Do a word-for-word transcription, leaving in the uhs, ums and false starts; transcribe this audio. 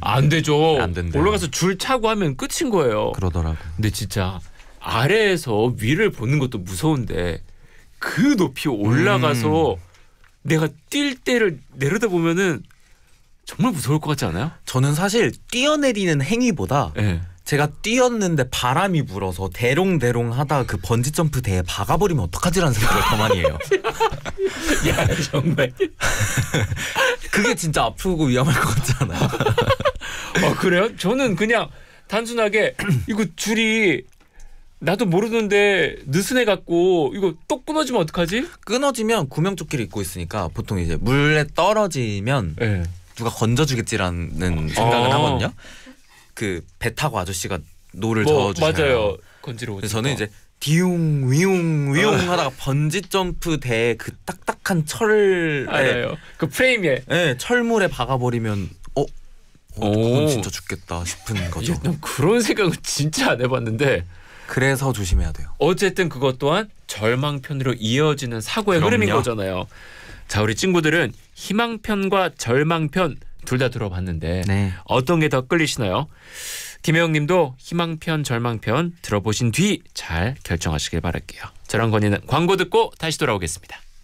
안 되죠. 안 된대요. 올라가서 줄 차고 하면 끝인 거예요. 그러더라고. 근데 진짜 아래에서 위를 보는 것도 무서운데 그 높이 올라가서 음. 내가 뛸 때를 내려다보면은 정말 무서울 것 같지 않아요? 저는 사실 뛰어내리는 행위보다 네. 제가 뛰었는데 바람이 불어서 대롱대롱 하다 그 번지점프대에 박아버리면 어떡하지라는 생각을 더 많이 해요. 야 정말 그게 진짜 아프고 위험할 것 같지 않아요? 아 그래요? 저는 그냥 단순하게 이거 줄이 나도 모르는데 느슨해 갖고 이거 또 끊어지면 어떡하지? 끊어지면 구명조끼를 입고 있으니까 보통 이제 물에 떨어지면 네. 누가 건져주겠지라는 생각을 아. 하거든요. 그 배 타고 아저씨가 노를 뭐, 저어주셔요. 맞아요. 건지러 오죠. 저는 이제 디웅 위웅 위웅 어. 하다가 번지 점프대에 그 딱딱한 철 알아요. 그 프레임에 네, 철물에 박아버리면 어? 어 그건 진짜 죽겠다 싶은 거죠. 그런 생각은 진짜 안 해봤는데 그래서 조심해야 돼요. 어쨌든 그것 또한 절망편으로 이어지는 사고의 그럼요. 흐름인 거잖아요. 자, 우리 친구들은 희망편과 절망편 둘 다 들어봤는데 네. 어떤 게 더 끌리시나요? 김혜영 님도 희망편 절망편 들어보신 뒤 잘 결정하시길 바랄게요. 저랑 건이는 광고 듣고 다시 돌아오겠습니다.